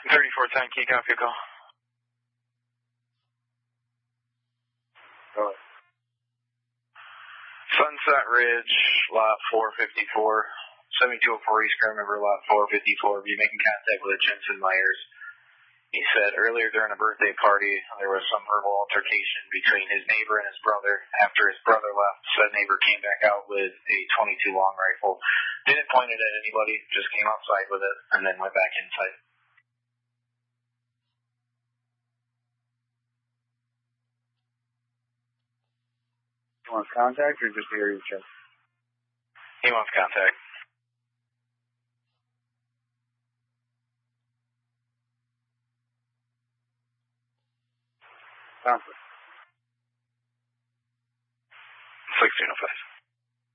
3410, key copy your call. Go ahead. Sunset Ridge, lot 454, 7204 East Grim River, lot 454. Be making contact with Jensen Myers. He said earlier during a birthday party, there was some verbal altercation between his neighbor and his brother. After his brother left, said neighbor came back out with a .22 long rifle. Didn't point it at anybody, just came outside with it, and then went back inside. You want contact or just area check? He wants contact. Contact.